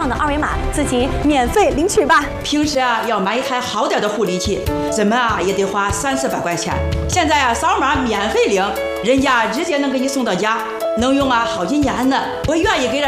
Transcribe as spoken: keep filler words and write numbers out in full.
上的二维码，自己免费领取吧。 平时啊要买一台好点的护理器，怎么啊也得花三四百块钱。现在啊扫码免费领，人家直接能给你送到家，能用啊好几年呢。我愿意给人。